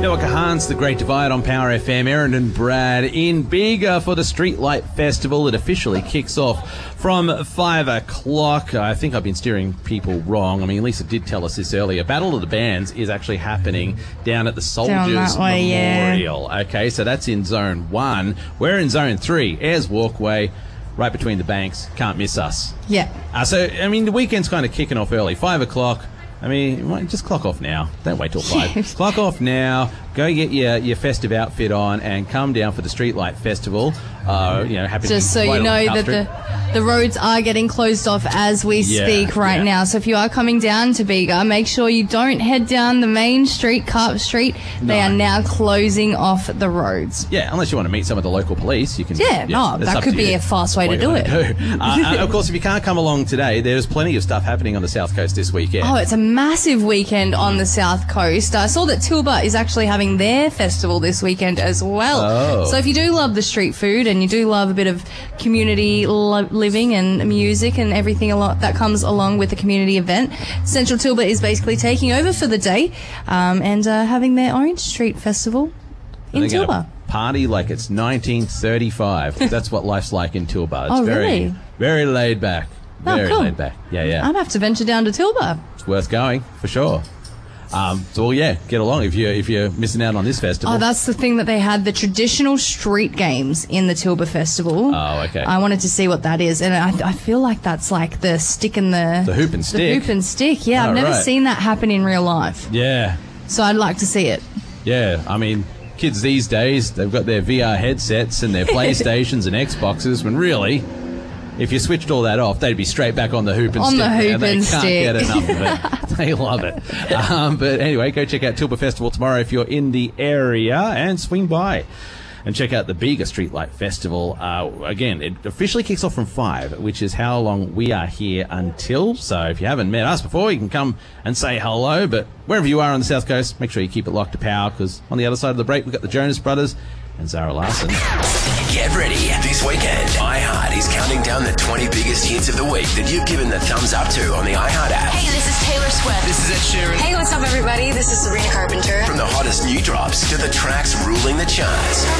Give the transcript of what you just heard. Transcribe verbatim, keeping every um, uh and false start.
Noah Kahan's The Great Divide on Power F M. Erin and Brad in Bega for the Streetlight Festival. It officially kicks off from five o'clock. I think I've been steering people wrong. I mean, Lisa did tell us this earlier. Battle of the Bands is actually happening down at the Soldiers way, Memorial. Yeah. Okay, so that's in Zone one. We're in Zone three, Ayers Walkway, right between the banks. Can't miss us. Yeah. Uh, so, I mean, the weekend's kind of kicking off early. Five o'clock. I mean, well, just clock off now. Don't wait till five. Clock off now. Go get your, your festive outfit on and come down for the Streetlight Festival. Uh, you know, happy Just to so right you know on that the, the roads are getting closed off as we Yeah, speak right yeah. now. So if you are coming down to Bega, make sure you don't head down the main street, Carp Street. They No. are now closing off the roads. Yeah, unless you want to meet some of the local police, you can. Yeah, no, that's that up could to be you. a fast way What to you do wanna it. do. Uh, uh, of course, if you can't come along today, there's plenty of stuff happening on the South Coast this weekend. Oh, it's a massive weekend on the South Coast. I saw that Tilba is actually having their festival this weekend as well. Oh. So if you do love the street food and you do love a bit of community lo- living and music and everything a lot that comes along with the community event, Central Tilba is basically taking over for the day um, and uh, having their Orange Street Festival in They're gonna Tilba. Party like it's nineteen thirty-five. That's what life's like in Tilba. It's Oh, very, really? very laid back. Oh, Very cool. laid back. Yeah, yeah. I'm going to have to venture down to Tilba. It's worth going for sure. Um, so well, yeah, get along if you if you're missing out on this festival. Oh, that's the thing that they had, the traditional street games in the Tilba Festival. Oh, okay. I wanted to see what that is, and I, I feel like that's like the stick and the... The hoop and The stick. hoop and stick, yeah. Oh, I've never right. seen that happen in real life, Yeah, so I'd like to see it. yeah. I mean, kids these days, they've got their V R headsets and their PlayStations and Xboxes, when really, if you switched all that off, they'd be straight back on the hoop and On stick. the hoop now. They and can't stick. get enough of it. They love it. Um, but anyway, go check out Tilba Festival tomorrow if you're in the area, and swing by and check out the Bega Streetlight Festival. Uh, again, it officially kicks off from five, which is how long we are here until. So if you haven't met us before, you can come and say hello. But wherever you are on the South Coast, make sure you keep it locked to Power, because on the other side of the break, we've got the Jonas Brothers and Zara Larson. Get ready. This weekend, iHeart is counting down the twenty biggest hits of the week that you've given the thumbs up to on the iHeart app. Hey, this is Taylor Swift. This is Ed Sheeran. Hey, what's up, everybody? This is Sabrina Carpenter. From the hottest new drops to the tracks ruling the charts.